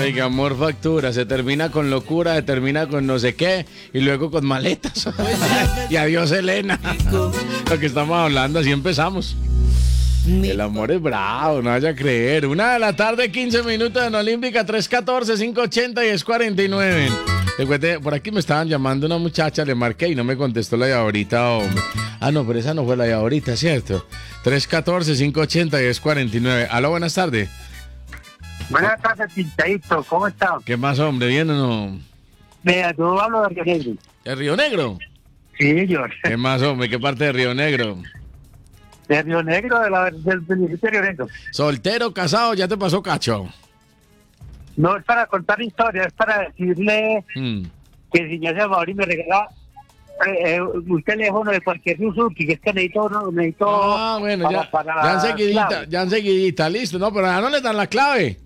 Oiga, amor factura, se termina con locura, se termina con no sé qué y luego con maletas. Y adiós, Elena. Lo que estamos hablando, así empezamos. El amor es bravo, no vaya a creer. 1:00 PM, 15 en Olímpica, 314-580-1049. Recuerde, por aquí me estaban llamando una muchacha, le marqué y no me contestó la de ahorita, hombre. Ah, no, pero esa no fue la de ahorita, ¿cierto? 314-580-1049. Aló, buenas tardes. Buenas tardes, Pintadito, ¿cómo estás? ¿Qué más, hombre? ¿Bien o no? Mira, yo hablo de Río Negro. ¿De Río Negro? Sí, yo. ¿Qué más, hombre? ¿Qué parte de Río Negro? De Río Negro, del municipio de Río Negro. ¿Soltero, casado, ya te pasó cacho? No es para contar historias, es para decirle que si me hace favor y me regala un teléfono de cualquier Suzuki, que es que necesito Ah, bueno, ya enseguidita, listo. No, pero allá no les dan la clave.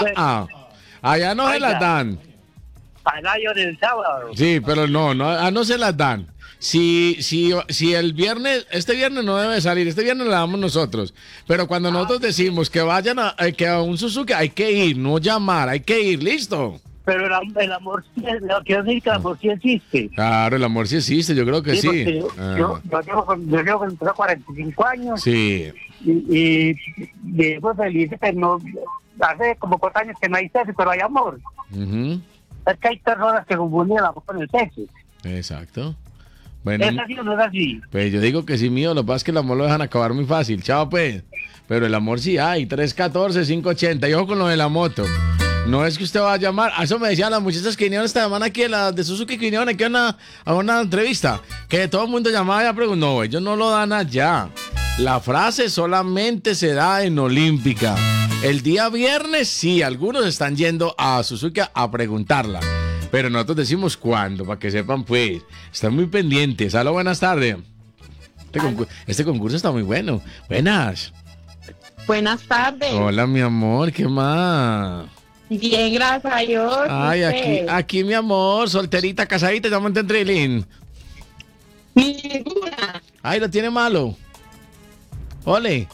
Allá no se las dan. Para yo del sábado. Sí, pero no, no se las dan. Si el viernes, este viernes no debe salir, este viernes la damos nosotros. Pero cuando nosotros decimos que vayan que a un Suzuki, hay que ir, no llamar, hay que ir, listo. Pero el amor, quiero decir que el amor sí existe. Claro, el amor sí existe, yo creo que sí. Yo llevo con 45 años. Sí. Y vivo feliz, pero no, hace como 4 años que no hay sexo, pero hay amor. Es que hay personas que confunden el amor con el sexo. Exacto. Bueno, ¿es así o no es así? Pues yo digo que sí, mío, lo que pasa es que el amor lo dejan acabar muy fácil. Chao, pues. Pero el amor sí hay, 314-580. Y ojo con lo de la moto. No es que usted va a llamar. A eso me decían las muchachas que vinieron esta semana aquí de Suzuki, que vinieron aquí a una entrevista. Que todo el mundo llamaba y preguntó. No, ellos no lo dan allá. La frase solamente se da en Olímpica. El día viernes, sí, algunos están yendo a Suzuki a preguntarla. Pero nosotros decimos cuándo, para que sepan, pues. Están muy pendientes. Aló, buenas tardes. Este concurso está muy bueno. Buenas. Buenas tardes. Hola, mi amor, ¿qué más? Bien, gracias a Dios. Ay, aquí, mi amor, solterita, casadita, ya monté en trilín. Ninguna. Ay, lo tiene malo. Ole.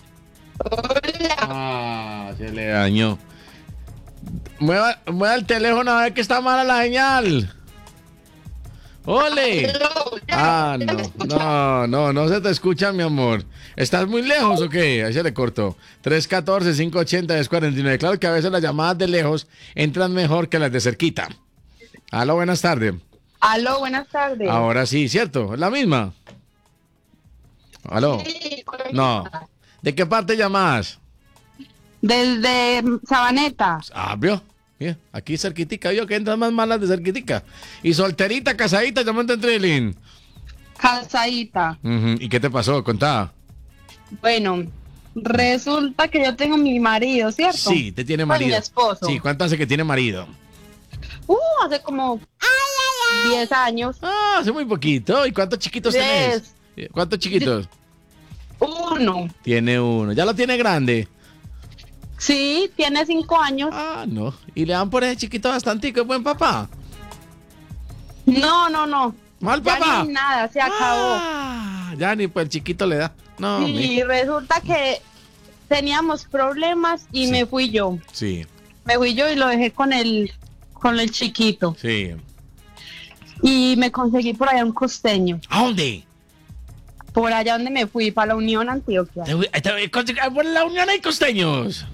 Hola. Se le dañó. Mueva el teléfono a ver que está mala la señal. ¡Ole! No se te escucha, mi amor. ¿Estás muy lejos o qué? Ahí se le cortó. 314-580-1049. Claro que a veces las llamadas de lejos entran mejor que las de cerquita. Aló, buenas tardes. Aló, buenas tardes. Ahora sí, ¿cierto? ¿Es la misma? Aló. Sí, no. ¿De qué parte llamas? Desde Sabaneta. ¿Vio? Bien, aquí cerquitica, yo que entran más malas de cerquitica. Y solterita, casadita, llamando en trilín. Casadita. ¿Y qué te pasó? Contá. Bueno, resulta que yo tengo mi marido, ¿cierto? Sí, te tiene marido. Con mi esposo. Sí, ¿cuánto hace que tiene marido? Hace como 10 años. Hace muy poquito. ¿Y cuántos chiquitos tenés? ¿Cuántos chiquitos? 1. Tiene 1. ¿Ya lo tiene grande? Sí, tiene 5 años. No. ¿Y le dan por ese chiquito bastantico? ¿Es buen papá? No. ¿Mal ya papá? Ni nada, se acabó. Ya ni pues el chiquito le da. No. Y resulta que teníamos problemas y me fui yo. Sí. Me fui yo y lo dejé con el chiquito. Sí. Y me conseguí por allá un costeño. ¿A dónde? Por allá donde me fui, para la Unión Antioquia. ¿Por la Unión hay costeños?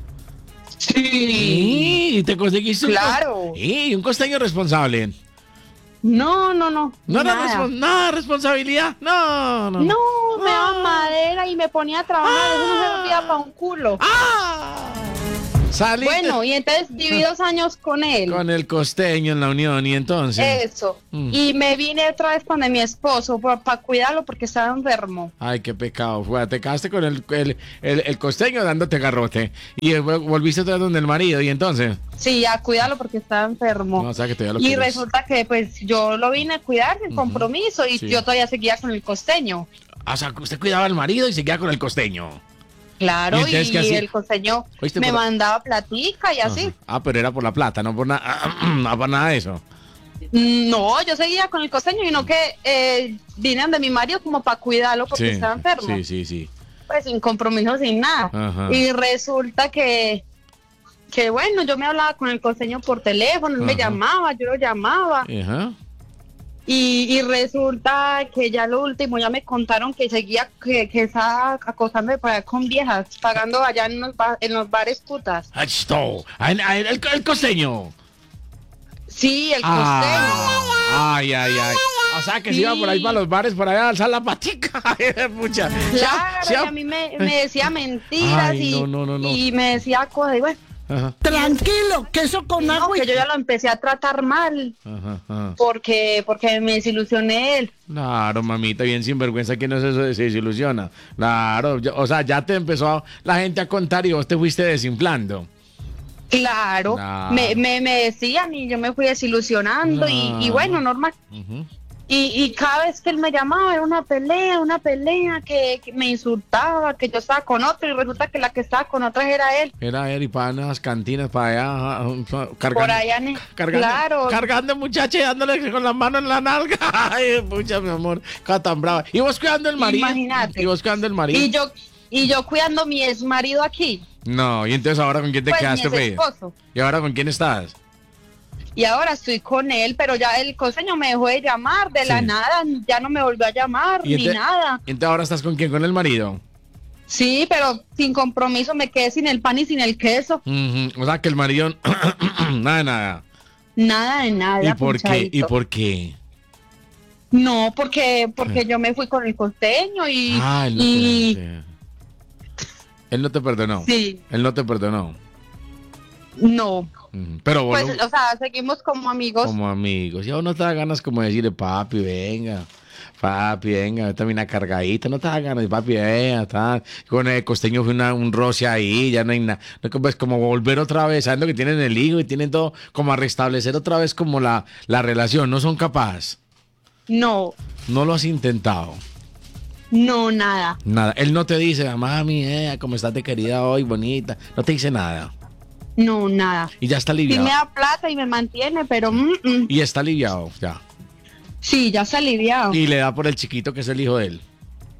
Sí. ¿Te conseguiste claro. ¿Y un costeño responsable? No. ¿No era nada responsabilidad? No, me daba madera y me ponía a trabajar. Eso no se olvida para un culo. Saliste. Bueno, y entonces viví 2 años con él. Con el costeño en la Unión, y entonces. Eso. Y me vine otra vez con mi esposo para cuidarlo porque estaba enfermo. Ay, qué pecado. Te quedaste con el costeño dándote garrote. Y volviste otra vez donde el marido, y entonces. Sí, a cuidarlo porque estaba enfermo. No, o sea, que todavía lo y quieres. Resulta que pues yo lo vine a cuidar sin compromiso y yo todavía seguía con el costeño. O sea, usted cuidaba al marido y seguía con el costeño. Claro, y el costeño me mandaba platica y así. Pero era por la plata, no por nada de eso. No, yo seguía con el costeño y no que vine de mi marido como para cuidarlo porque estaba enfermo. Sí. Pues sin compromiso, sin nada. Y resulta que que bueno, yo me hablaba con el costeño por teléfono, él me llamaba, yo lo llamaba. Ajá. Y resulta que ya lo último, ya me contaron que seguía, que estaba acostándome por allá con viejas, pagando allá en los bares putas. ¡Esto! El costeño. Sí, el costeño. Ay. O sea, que se iba por ahí para los bares, por allá a alzar la patica. Mucha. Claro, y a mí me decía mentiras. Ay, no. Y me decía cosas, y bueno. Ajá. Tranquilo, que eso con agua. Que yo ya lo empecé a tratar mal. Ajá. Porque me desilusioné él. Claro, mamita, bien sinvergüenza que no se desilusiona. Claro, o sea, ya te empezó la gente a contar y vos te fuiste desinflando. Claro, me decían y yo me fui desilusionando y bueno, normal. Y cada vez que él me llamaba era una pelea que me insultaba, que yo estaba con otro y resulta que la que estaba con otra era él. Era él y para las cantinas, para allá, cargando. Por allá, claro. Cargando muchacha y dándole con la mano en la nalga. Ay, pucha, mi amor, cosa tan brava. Y vos cuidando el marido. Imagínate. Y vos cuidando el marido. Y yo cuidando a mi ex marido aquí. No, y entonces ahora con quién te quedaste, mi esposo. ¿Y ahora con quién estás? Y ahora estoy con él, pero ya el costeño me dejó de llamar de la nada, ya no me volvió a llamar ni nada. ¿Y entonces ahora estás con quién? ¿Con el marido? Sí, pero sin compromiso me quedé sin el pan y sin el queso. O sea que el marido, nada. Nada de nada. ¿Y por qué? ¿Y por qué? No, porque yo me fui con el costeño y... Él no te perdonó. Sí. Él no te perdonó. No. Pero vos pues, o sea, seguimos como amigos. Como amigos. Y a uno te da ganas como de decirle, papi, venga, también una cargadita. No te da ganas de papi, venga, tal. Con el costeño fue un roce ahí, ya no hay nada. No, pues como volver otra vez, sabiendo que tienen el hijo y tienen todo, como a restablecer otra vez como la relación. ¿No son capaces? No. ¿No lo has intentado? No, nada. Nada. Él no te dice, mami, ¿cómo estás de querida hoy, bonita? No te dice nada. No, nada. Y ya está aliviado. Sí me da plata y me mantiene, pero... Y está aliviado, ya. Sí, ya está aliviado. Y le da por el chiquito que es el hijo de él.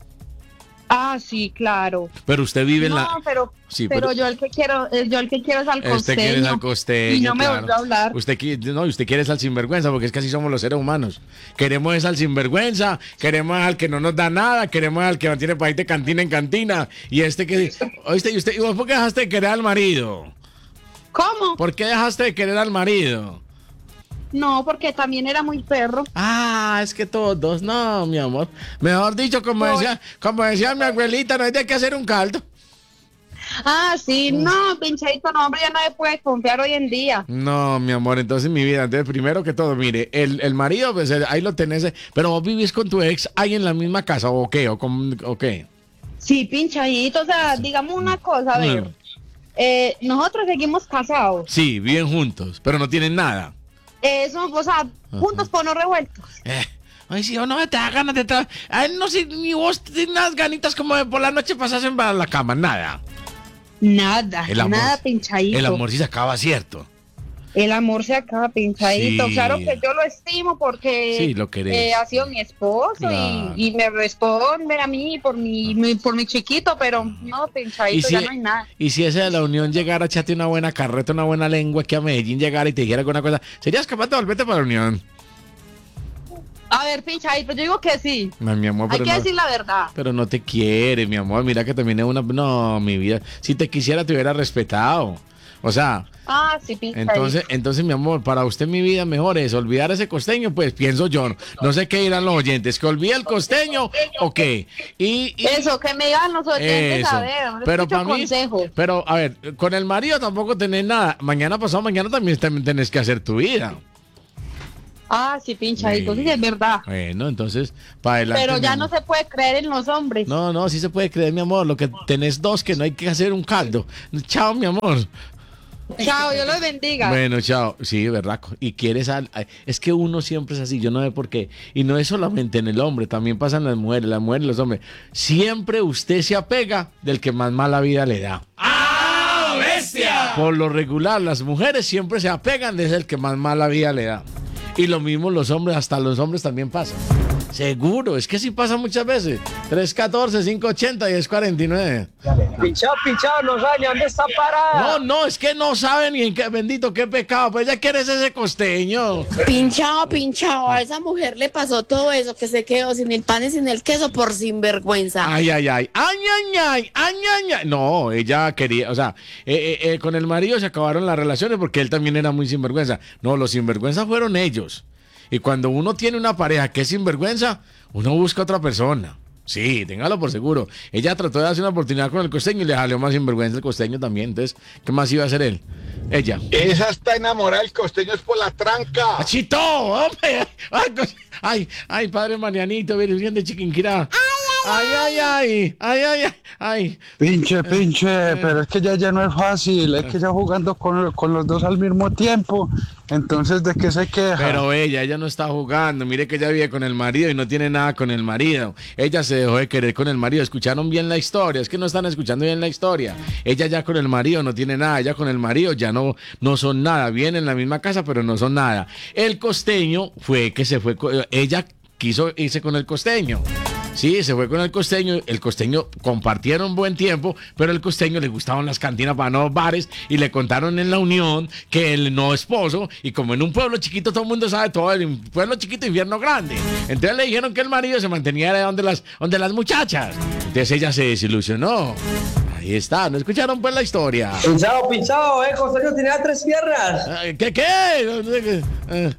Ah, sí, claro. Pero usted vive en la... No, pero yo el que quiero es al costeño. Usted quiere al costeño, y no me volvió a hablar. Usted quiere es al sinvergüenza, porque es que así somos los seres humanos. Queremos es al sinvergüenza, queremos al que no nos da nada, queremos al que mantiene para ir de cantina en cantina. Y oíste, ¿y vos por qué dejaste de querer al marido? ¿Cómo? ¿Por qué dejaste de querer al marido? No, porque también era muy perro. Ah, es que todos, no, mi amor. Mejor dicho, como decía mi abuelita, no hay de qué hacer un caldo. Ah, sí, no, pinchadito, no, hombre, ya no se puede confiar hoy en día. No, mi amor, entonces mi vida, entonces primero que todo, mire, el marido, pues ahí lo tenés, pero vos vivís con tu ex ahí en la misma casa, ¿o qué? ¿O qué? Sí, pinchadito, o sea, digamos una cosa, a ver, nosotros seguimos casados. Sí, viven juntos, pero no tienen nada. Eso, o sea, juntos pero no revueltos. Ay, si no te da ganas de ay, no sé, ni vos tienes unas ganitas como de por la noche pasasen para la cama, nada. Nada, nada pinchadito. El amor sí se acaba, ¿cierto? El amor se acaba pinchadito. Sí. Claro que yo lo estimo porque sí, lo querés. Ha sido mi esposo, claro. y me responde a mí por mi chiquito, pero no, pinchadito, ya no hay nada. Y si ese de la unión llegara a echarte una buena carreta, una buena lengua, que a Medellín llegara y te dijera alguna cosa, ¿serías capaz de volverte para la unión? A ver, pinchadito, yo digo que sí. No, mi amor, hay que decir la verdad. Pero no te quiere, mi amor. Mira que también es una... No, mi vida. Si te quisiera, te hubiera respetado. O sea... Ah, sí, pinchadito. Entonces, mi amor, para usted mi vida mejor es olvidar ese costeño, pues pienso yo. No sé qué dirán los oyentes. ¿Que olvide el costeño o qué? Eso, que me digan los oyentes, eso. A ver. Pero para mí... consejo. Pero, a ver, con el marido tampoco tenés nada. Mañana también tenés que hacer tu vida. Ah, sí, pinchadito, sí, es verdad. Bueno, entonces, para adelante. Pero ya no se puede creer en los hombres. No, sí se puede creer, mi amor. Lo que tenés dos, que no hay que hacer un caldo. Chao, mi amor. Chao, Dios los bendiga. Bueno, chao. Sí, verdad. Y quieres es que uno siempre es así, yo no sé por qué. Y no es solamente en el hombre, también pasan las mujeres y los hombres. Siempre usted se apega del que más mala vida le da. ¡Ah, bestia! Por lo regular, las mujeres siempre se apegan desde el que más mala vida le da. Y lo mismo los hombres, hasta los hombres también pasa. Seguro, es que sí pasa muchas veces. 314-580-1049. Pinchado, no sabe ni dónde está parada. No, es que no sabe ni en qué, bendito, qué pecado. Pues ella quiere ese costeño. Pinchado, a esa mujer le pasó todo eso, que se quedó sin el pan y sin el queso por sinvergüenza. Ay. No, ella quería, o sea, con el marido se acabaron las relaciones porque él también era muy sinvergüenza. No, los sinvergüenza fueron ellos. Y cuando uno tiene una pareja que es sinvergüenza, uno busca a otra persona. Sí, téngalo por seguro. Ella trató de hacer una oportunidad con el costeño y le salió más sinvergüenza el costeño también. Entonces, ¿qué más iba a hacer él? Ella. Esa está enamorada del costeño, es por la tranca. ¡Achito! ¡Hombre! ¡Ay, padre Marianito, Virgen de Chiquinquirá! ¡Ay! Pinche, pero es que ya no es fácil, es que ya jugando con los dos al mismo tiempo, entonces ¿de qué se queja? Pero ella no está jugando, mire que ella vive con el marido y no tiene nada con el marido. Ella se dejó de querer con el marido, escucharon bien la historia, es que no están escuchando bien la historia. Ella ya con el marido no tiene nada, ella con el marido ya no son nada, viven en la misma casa pero no son nada. El costeño fue que se fue, ella quiso irse con el costeño. Sí, se fue con el costeño compartieron buen tiempo, pero el costeño le gustaban las cantinas para nuevos bares y le contaron en la unión que el no esposo, y como en un pueblo chiquito todo el mundo sabe todo, el pueblo chiquito, infierno grande, entonces le dijeron que el marido se mantenía donde las muchachas, entonces ella se desilusionó. Ahí está, ¿no escucharon pues la historia? Pinchado, costeño tenía 3 piernas. ¿Qué? ¡Ay!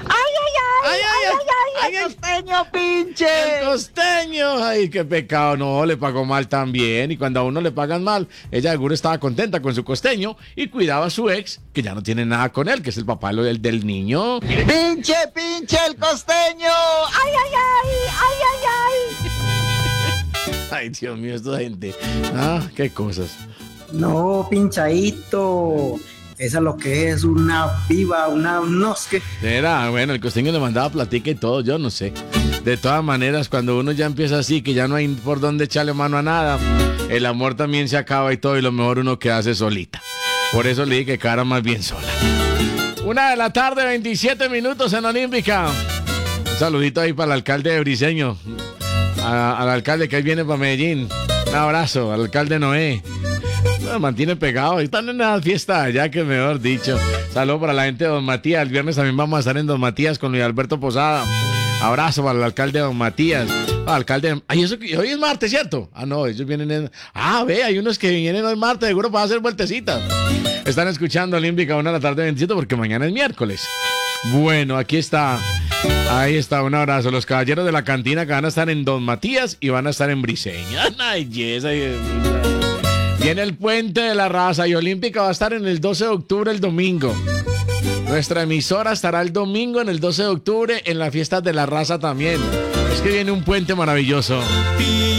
¡El costeño, pinche! ¡El costeño! ¡Ay, qué pecado! No, le pagó mal también. Y cuando a uno le pagan mal, ella seguro estaba contenta con su costeño y cuidaba a su ex, que ya no tiene nada con él, que es el papá del niño. ¡Pinche, el costeño! ¡Ay! Ay, Dios mío, esta gente. Qué cosas. No, pinchadito. Esa es lo que es una viva, no sé. Era, bueno, el costeño le mandaba platica y todo, yo no sé. De todas maneras, cuando uno ya empieza así, que ya no hay por dónde echarle mano a nada, el amor también se acaba y todo, y lo mejor uno que hace solita. Por eso le dije que quedara más bien sola. 1:27 p.m. en Olímpica. Un saludito ahí para el alcalde de Briseño. Al alcalde que ahí viene para Medellín. Un abrazo al alcalde Noé. Me mantiene pegado. Están en la fiesta allá, que mejor dicho. Saludos para la gente de Don Matías. El viernes también vamos a estar en Don Matías con Luis Alberto Posada. Abrazo para el alcalde de Don Matías. Alcalde. Ay, eso hoy es martes, ¿cierto? No, ellos vienen hay unos que vienen hoy martes, seguro para hacer vueltecitas. Están escuchando Olímpica 1:27 porque mañana es miércoles. Bueno, aquí está. Ahí está, un abrazo. Los caballeros de la cantina que van a estar en Don Matías y van a estar en Briseña. Ay, yes, viene el puente de la raza y Olímpica va a estar en el 12 de octubre el domingo. Nuestra emisora estará el domingo en el 12 de octubre en las fiestas de la raza también. Es que viene un puente maravilloso.